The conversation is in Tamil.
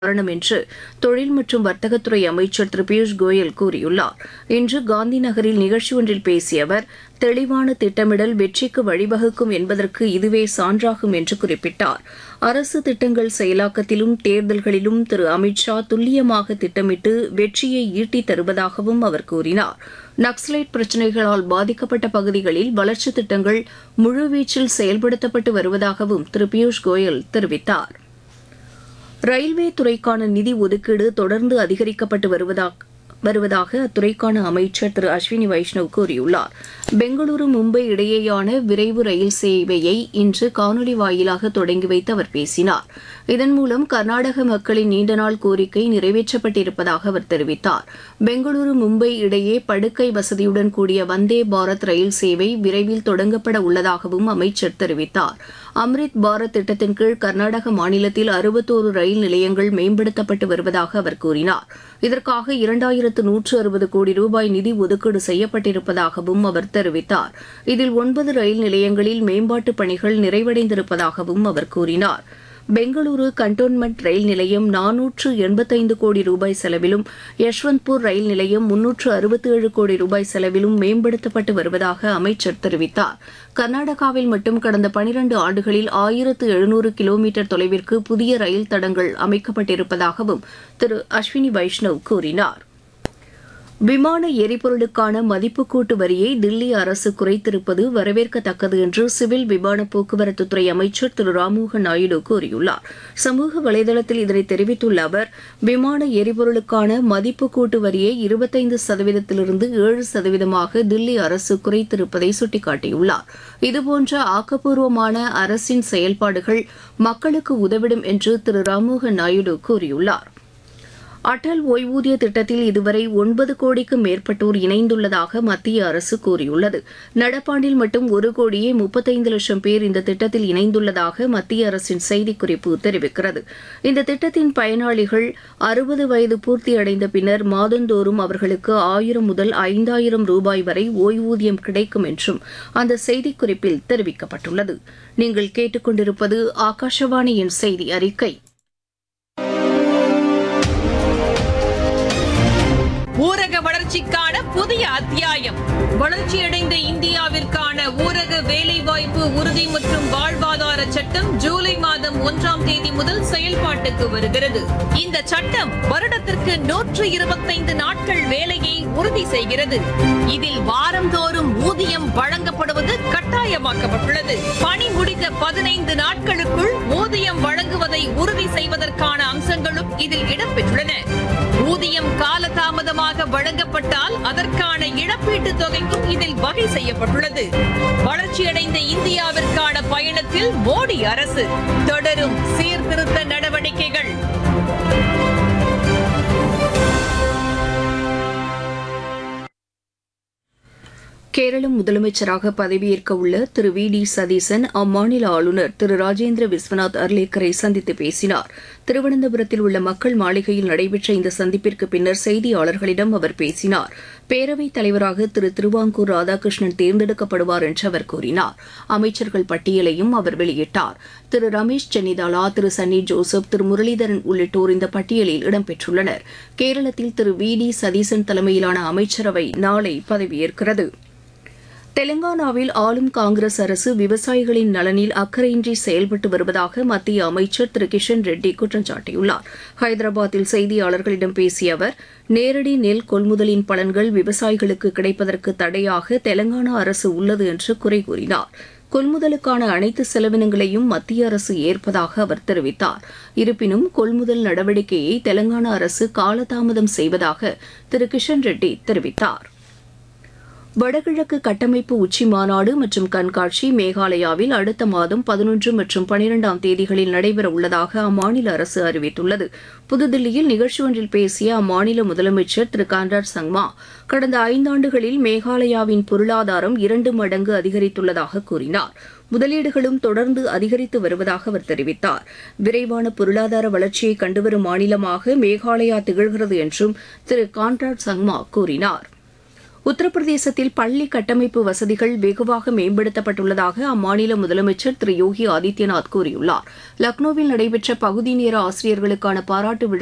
காரணம் என்று தொழில் மற்றும் வர்த்தகத்துறை அமைச்சர் திரு பியூஷ் கோயல் கூறியுள்ளார். இன்று காந்தி நகரில் நிகழ்ச்சி ஒன்றில் பேசிய அவர், தெளிவான திட்டமிடல் வெற்றிக்கு வழிவகுக்கும் என்பதற்கு இதுவே சான்றாகும் என்று குறிப்பிட்டார். அரசு திட்டங்கள் செயலாக்கத்திலும் தேர்தல்களிலும் திரு அமித் ஷா துல்லியமாக திட்டமிட்டு வெற்றியை ஈட்டித் தருவதாகவும் அவர் கூறினார். நக்சலைட் பிரச்சினைகளால் பாதிக்கப்பட்ட பகுதிகளில் வளர்ச்சித் திட்டங்கள் முழுவீச்சில் செயல்படுத்தப்பட்டு வருவதாகவும் திரு பியூஷ் கோயல் தெரிவித்தார். ரயில்வே துறைக்கான நிதி ஒதுக்கீடு தொடர்ந்து அதிகரிக்கப்பட்டு வருவதாக அத்துறைக்கான அமைச்சர் திரு அஸ்வினி வைஷ்ணவ் கூறியுள்ளார். பெங்களூரு மும்பை இடையேயான விரைவு ரயில் சேவையை இன்று காணொலி வாயிலாக தொடங்கி வைத்து அவர் பேசினார். இதன் மூலம் கர்நாடக மக்களின் நீண்டநாள் கோரிக்கை நிறைவேற்றப்பட்டிருப்பதாக அவர் தெரிவித்தார். பெங்களூரு மும்பை இடையே படுக்கை வசதியுடன் கூடிய வந்தே பாரத் ரயில் சேவை விரைவில் தொடங்கப்பட உள்ளதாகவும் அமைச்சர் தெரிவித்தார். அம்ரித் பாரத் திட்டத்தின் கீழ் கர்நாடக மாநிலத்தில் 61 ரயில் நிலையங்கள் மேம்படுத்தப்பட்டு வருவதாக அவர் கூறினார். இதற்காக 2160 கோடி ரூபாய் நிதி ஒதுக்கீடு செய்யப்பட்டிருப்பதாகவும் அவர் தெரிவித்தார். இதில் 9 ரயில் நிலையங்களில் மேம்பாட்டுப் பணிகள் நிறைவடைந்திருப்பதாகவும் அவர் கூறினார். பெங்களூரு கண்டோன்மெண்ட் ரயில் நிலையம் 485 கோடி ரூபாய் செலவிலும், யஷ்வந்த்பூர் ரயில் நிலையம் 367 கோடி ரூபாய் செலவிலும் மேம்படுத்தப்பட்டு வருவதாக அமைச்சர் தெரிவித்தார். கர்நாடகாவில் மட்டும் கடந்த 12 ஆண்டுகளில் 1700 கிலோமீட்டர் தொலைவிற்கு புதிய ரயில் தடங்கள் அமைக்கப்பட்டிருப்பதாகவும் திரு அஸ்வினி வைஷ்ணவ் கூறினார். விமான எரிபொருளுக்கான மதிப்புக்கூட்டு வரியை தில்லி அரசு குறைத்திருப்பது வரவேற்கத்தக்கது என்று சிவில் விமான போக்குவரத்துத்துறை அமைச்சர் திரு ராம்மோகன் நாயுடு கூறியுள்ளார். சமூக வலைதளத்தில் இதனை தெரிவித்துள்ள அவர், விமான எரிபொருளுக்கான மதிப்புக்கூட்டு வரியை 25%லிருந்து 7%ஆக தில்லி அரசு குறைத்திருப்பதை சுட்டிக்காட்டியுள்ளார். இதுபோன்ற ஆக்கப்பூர்வமான அரசின் செயல்பாடுகள் மக்களுக்கு உதவிடும் என்று திரு ராம்மோகன் நாயுடு கூறியுள்ளார். அடல் ஓய்வூதிய திட்டத்தில் இதுவரை 9 கோடிக்கும் மேற்பட்டோர் இணைந்துள்ளதாக மத்திய அரசு கூறியுள்ளது. நடப்பாண்டில் மட்டும் 1,35 லட்சம் பேர் இந்த திட்டத்தில் இணைந்துள்ளதாக மத்திய அரசின் செய்திக்குறிப்பு தெரிவிக்கிறது. இந்த திட்டத்தின் பயனாளிகள் 60 வயது பூர்த்தியடைந்த பின்னர் மாதந்தோறும் அவர்களுக்கு 1000 முதல் 5000 ரூபாய் வரை ஓய்வூதியம் கிடைக்கும் என்றும் அந்த செய்திக்குறிப்பில் தெரிவிக்கப்பட்டுள்ளது. நீங்கள் கேட்டுக்கொண்டிருப்பது ஆகாஷவாணியின் செய்தி அறிக்கை. ஊரக வளர்ச்சிக்கான புதிய அத்தியாயம். வளர்ச்சியடைந்த இந்தியாவிற்கான ஊரக வேலைவாய்ப்பு உறுதி மற்றும் வாழ்வாதார சட்டம் ஜூலை மாதம் 1ஆம் தேதி முதல் செயல்பாட்டுக்கு வருகிறது. இந்த சட்டம் வருடத்திற்கு 125 நாட்கள் வேலையை உறுதி செய்கிறது. இதில் வாரந்தோறும் ஊதியம் வழங்கப்படுவது கட்டாயமாக்கப்பட்டுள்ளது. பணி முடிந்த 15 நாட்களுக்குள் ஊதியம் வழங்குவதை உறுதி செய்வதற்கான அம்சங்களும் இதில் இடம்பெற்றுள்ளன. ஊதியம் காலதாமதமாக வழங்கப்பட்டால் அதற்கான இழப்பீட்டுத் தொகைக்கும் இதில் வகை செய்யப்பட்டுள்ளது. வளர்ச்சியடைந்த இந்தியாவிற்கான பயணத்தில் மோடி அரசு தொடரும் சீர்திருத்த நடவடிக்கைகள். கேரள முதலமைச்சராக பதவியேற்க உள்ள திரு வி டி சதீசன் அம்மாநில ஆளுநர் திரு ராஜேந்திர விஸ்வநாத் அர்லேக்கரை சந்தித்து பேசினார். திருவனந்தபுரத்தில் உள்ள மக்கள் மாளிகையில் நடைபெற்ற இந்த சந்திப்பிற்கு பின்னர் செய்தியாளர்களிடம் அவர் பேசினார். பேரவைத் தலைவராக திரு திருவாங்கூர் ராதாகிருஷ்ணன் தேர்ந்தெடுக்கப்படுவார் என்று அவர் கூறினார். அமைச்சர்கள் பட்டியலையும் அவர் வெளியிட்டார். திரு ரமேஷ் சென்னிதாலா, திரு சன்னி ஜோசப், திரு முரளிதரன் உள்ளிட்டோர் இந்த பட்டியலில் இடம்பெற்றுள்ளனர். கேரளத்தில் திரு வி டி சதீசன் தலைமையிலான அமைச்சரவை நாளை பதவியேற்கிறது. தெலங்கானாவில் ஆளும் காங்கிரஸ் அரசு விவசாயிகளின் நலனில் அக்கறையின்றி செயல்பட்டு வருவதாக மத்திய அமைச்சர் திரு கிஷன் ரெட்டி குற்றம் சாட்டியுள்ளார். ஹைதராபாத்தில் செய்தியாளர்களிடம் பேசிய அவர், நேரடி நெல் கொள்முதலின் பலன்கள் விவசாயிகளுக்கு கிடைப்பதற்கு தடையாக தெலங்கானா அரசு உள்ளது என்று குறை கூறினார். கொள்முதலுக்கான அனைத்து செலவினங்களையும் மத்திய அரசு ஏற்பதாக அவர் தெரிவித்தார். இருப்பினும் கொள்முதல் நடவடிக்கையை தெலங்கானா அரசு காலதாமதம் செய்வதாக திரு கிஷன் ரெட்டி தெரிவித்தார். வடகிழக்கு கட்டமைப்பு உச்சி மாநாடு மற்றும் கண்காட்சி மேகாலயாவில் அடுத்த மாதம் 11 மற்றும் 12ஆம் தேதிகளில் நடைபெற உள்ளதாக அம்மாநில அரசு அறிவித்துள்ளது. புதுதில்லியில் நிகழ்ச்சி ஒன்றில் பேசிய அம்மாநில முதலமைச்சர் திரு கான்ராட் சங்மா, கடந்த 5 ஆண்டுகளில் மேகாலயாவின் பொருளாதாரம் 2 மடங்கு அதிகரித்துள்ளதாக கூறினார். முதலீடுகளும் தொடர்ந்து அதிகரித்து வருவதாக அவர் தெரிவித்தார். விரைவான பொருளாதார வளர்ச்சியை கண்டுவரும் மாநிலமாக மேகாலயா திகழ்கிறது என்றும் திரு கான்ராட் சங்மா கூறினார். உத்தரப்பிரதேசத்தில் பள்ளி கட்டமைப்பு வசதிகள் வெகுவாக மேம்படுத்தப்பட்டுள்ளதாக அம்மாநில முதலமைச்சர் திரு யோகி ஆதித்யநாத் கூறியுள்ளார். லக்னோவில் நடைபெற்ற பகுதி நேர ஆசிரியர்களுக்கான பாராட்டு விழா